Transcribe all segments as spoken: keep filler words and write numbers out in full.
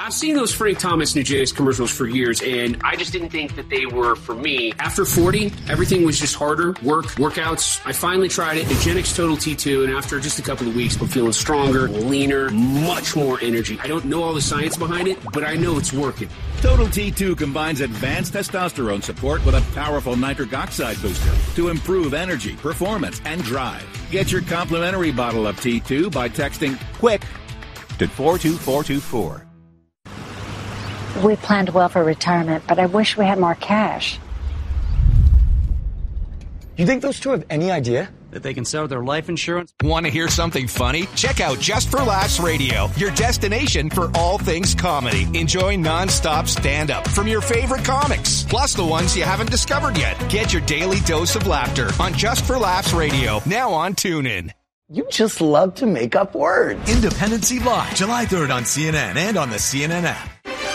I've seen those Frank Thomas Nugenix commercials for years, and I just didn't think that they were for me. After forty, everything was just harder. Work, workouts. I finally tried it, Nugenix Total T two, and after just a couple of weeks, I'm feeling stronger, leaner, much more energy. I don't know all the science behind it, but I know it's working. Total T two combines advanced testosterone support with a powerful nitric oxide booster to improve energy, performance, and drive. Get your complimentary bottle of T two by texting QUICK to four two four two four. We planned well for retirement, but I wish we had more cash. You think those two have any idea that they can sell their life insurance? Want to hear something funny? Check out Just for Laughs Radio, your destination for all things comedy. Enjoy nonstop stand-up from your favorite comics, plus the ones you haven't discovered yet. Get your daily dose of laughter on Just for Laughs Radio, now on TuneIn. You just love to make up words. Independency Live, July third on C N N and on the C N N app.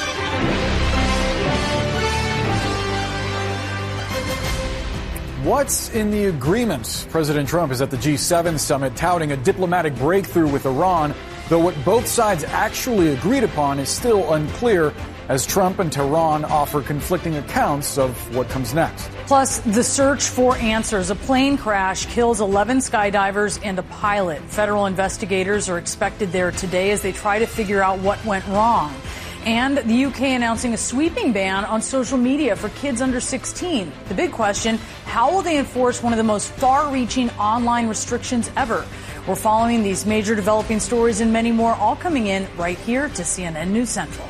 What's in the agreement? President Trump is at the G seven summit touting a diplomatic breakthrough with Iran, though what both sides actually agreed upon is still unclear, as Trump and Tehran offer conflicting accounts of what comes next. Plus, the search for answers. A plane crash kills eleven skydivers and a pilot. Federal investigators are expected there today as they try to figure out what went wrong. And the U K announcing a sweeping ban on social media for kids under sixteen. The big question, how will they enforce one of the most far-reaching online restrictions ever? We're following these major developing stories and many more, all coming in right here to C N N News Central.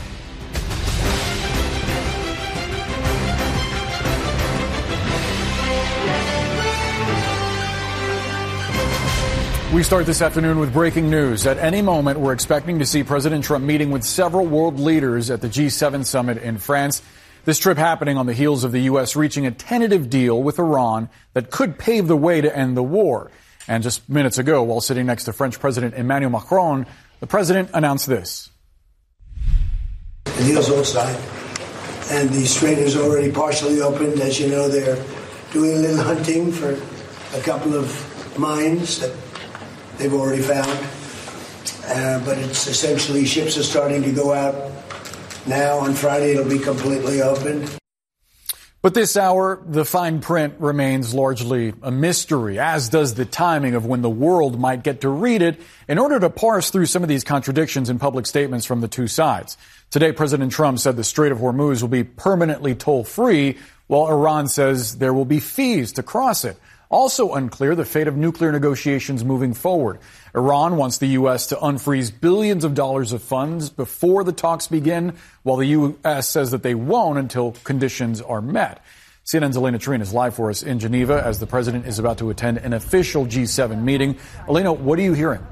We start this afternoon with breaking news. At any moment, we're expecting to see President Trump meeting with several world leaders at the G seven summit in France. This trip happening on the heels of the U S reaching a tentative deal with Iran that could pave the way to end the war. And just minutes ago, while sitting next to French President Emmanuel Macron, the president announced this. The deal's all signed, and the strait is already partially opened. As you know, they're doing a little hunting for a couple of mines that they've already found, uh, but it's essentially ships are starting to go out now. On Friday, it'll be completely open. But this hour, the fine print remains largely a mystery, as does the timing of when the world might get to read it in order to parse through some of these contradictions in public statements from the two sides. Today, President Trump said the Strait of Hormuz will be permanently toll-free, while Iran says there will be fees to cross it. Also unclear, the fate of nuclear negotiations moving forward. Iran wants the U S to unfreeze billions of dollars of funds before the talks begin, while the U S says that they won't until conditions are met. C N N's Elena Trine is live for us in Geneva as the president is about to attend an official G seven meeting. Elena, what are you hearing?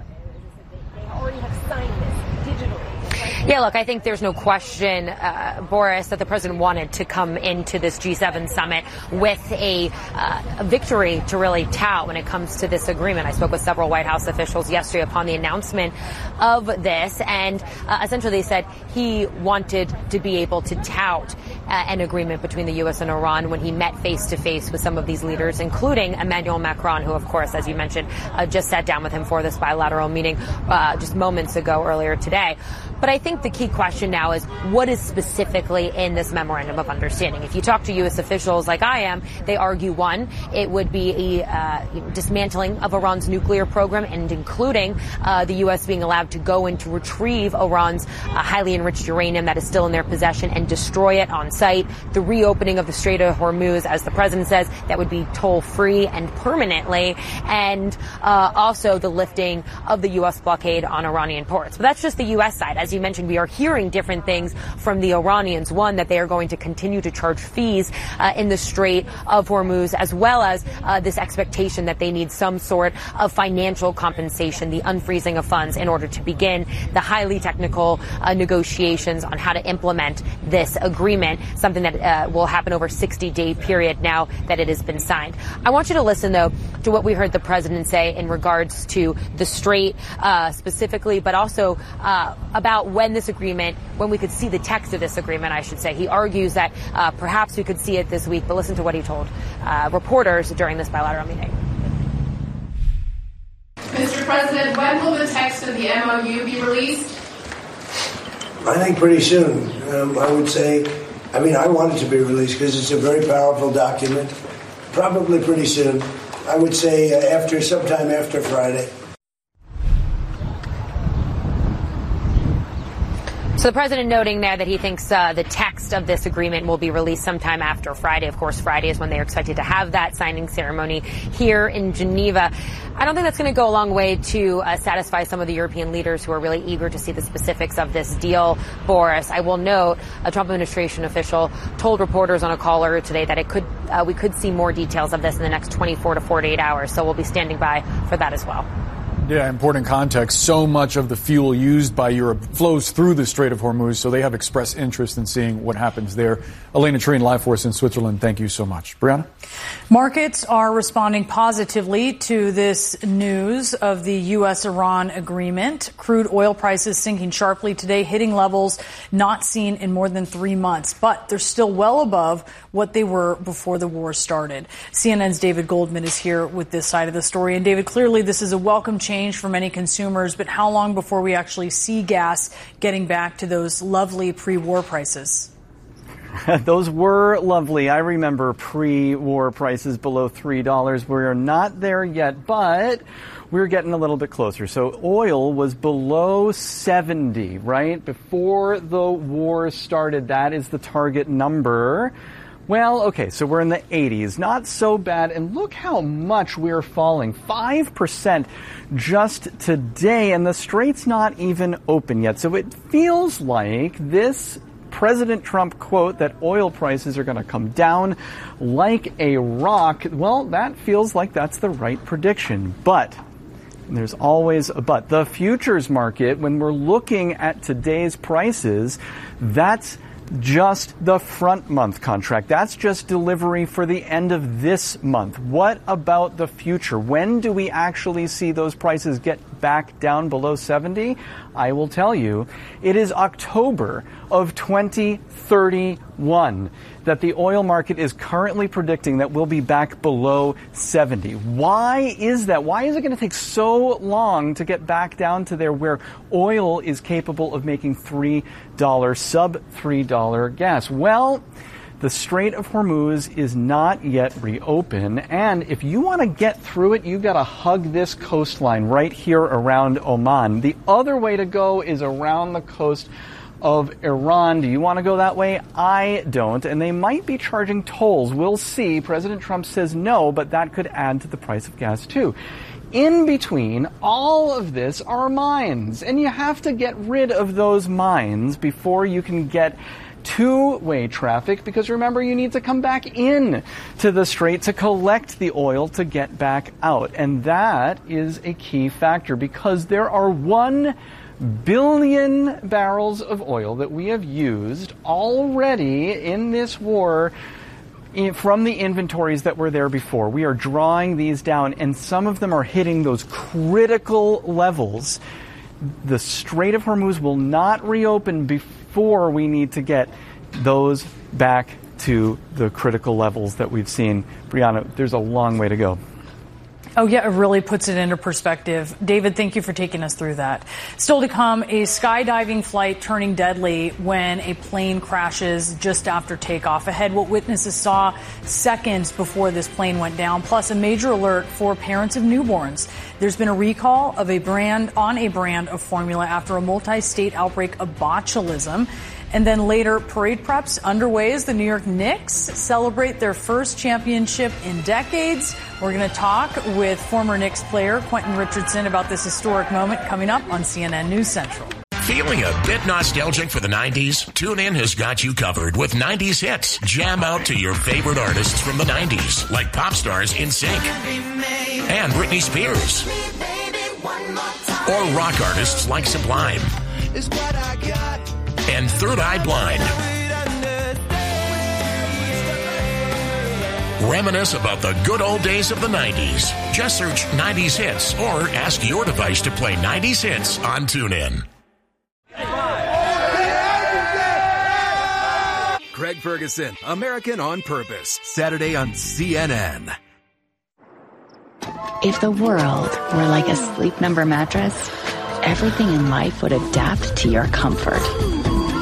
Yeah, look, I think there's no question, uh, Boris, that the president wanted to come into this G seven summit with a, uh, a victory to really tout when it comes to this agreement. I spoke with several White House officials yesterday upon the announcement of this, and uh, essentially they said he wanted to be able to tout uh, an agreement between the U S and Iran when he met face-to-face with some of these leaders, including Emmanuel Macron, who, of course, as you mentioned, uh, just sat down with him for this bilateral meeting uh, just moments ago earlier today. But I think the key question now is what is specifically in this memorandum of understanding. If you talk to U S officials like I am, they argue, one, it would be a uh, dismantling of Iran's nuclear program and including uh, the U S being allowed to go in to retrieve Iran's uh, highly enriched uranium that is still in their possession and destroy it on site. The reopening of the Strait of Hormuz, as the president says, that would be toll-free and permanently, and uh, also the lifting of the U S blockade on Iranian ports. But that's just the U S side. As you mentioned, we are hearing different things from the Iranians. One, that they are going to continue to charge fees uh, in the Strait of Hormuz, as well as uh, this expectation that they need some sort of financial compensation, the unfreezing of funds, in order to begin the highly technical uh, negotiations on how to implement this agreement, something that uh, will happen over a sixty-day period now that it has been signed. I want you to listen, though, to what we heard the president say in regards to the Strait uh, specifically, but also uh, about when this agreement, when we could see the text of this agreement, I should say. He argues that uh, perhaps we could see it this week, but listen to what he told uh, reporters during this bilateral meeting. Mister President, when will the text of the M O U be released? I think pretty soon. Um, I would say, I mean, I want it to be released because it's a very powerful document. Probably pretty soon. I would say uh, after sometime after Friday. So the president noting there that he thinks uh, the text of this agreement will be released sometime after Friday. Of course, Friday is when they are expected to have that signing ceremony here in Geneva. I don't think that's going to go a long way to uh, satisfy some of the European leaders who are really eager to see the specifics of this deal, Boris. I will note a Trump administration official told reporters on a call earlier today that it could uh, we could see more details of this in the next twenty-four to forty-eight hours. So we'll be standing by for that as well. Yeah, important context. So much of the fuel used by Europe flows through the Strait of Hormuz, so they have expressed interest in seeing what happens there. Elena Trine, Live Force in Switzerland, thank you so much. Brianna? Markets are responding positively to this news of the U S Iran agreement. Crude oil prices sinking sharply today, hitting levels not seen in more than three months. But they're still well above what they were before the war started. C N N's David Goldman is here with this side of the story. And David, clearly this is a welcome change for many consumers, but how long before we actually see gas getting back to those lovely pre-war prices? Those were lovely. I remember pre-war prices below three dollars. We're not there yet, but we're getting a little bit closer. So oil was below seventy, right? Before the war started, that is the target number. Well, okay, so we're in the eighties. Not so bad. And look how much we're falling. five percent just today, and the strait's not even open yet. So it feels like this President Trump quote that oil prices are going to come down like a rock, well, that feels like that's the right prediction. But there's always a but. The futures market, when we're looking at today's prices, that's just the front month contract. That's just delivery for the end of this month. What about the future? When do we actually see those prices get back down below seventy? I will tell you, it is October of twenty thirty-one that the oil market is currently predicting that we'll be back below seventy. Why is that? Why is it going to take so long to get back down to there where oil is capable of making three dollars, sub three dollars gas? Well, the Strait of Hormuz is not yet reopened, and if you want to get through it, you've got to hug this coastline right here around Oman. The other way to go is around the coast of Iran. Do you want to go that way? I don't, and they might be charging tolls. We'll see. President Trump says no, but that could add to the price of gas too. In between all of this are mines, and you have to get rid of those mines before you can get two-way traffic, because remember, you need to come back in to the strait to collect the oil to get back out. And that is a key factor, because there are one billion barrels of oil that we have used already in this war from the inventories that were there before. We are drawing these down, and some of them are hitting those critical levels. The Strait of Hormuz will not reopen before we need to get those back to the critical levels that we've seen. Brianna, there's a long way to go. Oh, yeah, it really puts it into perspective. David, thank you for taking us through that. Still to come, a skydiving flight turning deadly when a plane crashes just after takeoff. Ahead, what witnesses saw seconds before this plane went down, plus a major alert for parents of newborns. There's been a recall of a brand on a brand of formula after a multi-state outbreak of botulism. And then later, parade preps underway as the New York Knicks celebrate their first championship in decades. We're going to talk with former Knicks player Quentin Richardson about this historic moment coming up on C N N News Central. Feeling a bit nostalgic for the nineties? TuneIn has got you covered with nineties hits. Jam out to your favorite artists from the nineties, like pop stars NSYNC and Britney Spears, or rock artists like Sublime and Third Eye Blind. Reminisce about the good old days of the nineties. Just search nineties hits or ask your device to play nineties hits on TuneIn. Craig Ferguson, American on Purpose, Saturday on C N N. If the world were like a Sleep Number mattress, everything in life would adapt to your comfort.